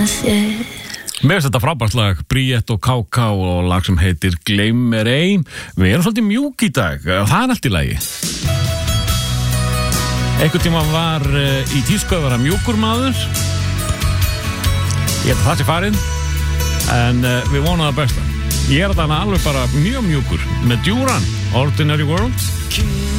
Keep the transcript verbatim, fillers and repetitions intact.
Mér finnst þetta frábært lag, Bríett og Ká Ká og lag sem heitir Gleym mér ein. Við erum svolítið mjúk í dag, það er allt í lagi. Einhvern tíma var uh, í tísku að vera mjúkur maður. Ég held að það sé farið, en uh, við vonum það besta. Ég er þarna alveg bara mjög mjúkur með Duran, Ordinary World.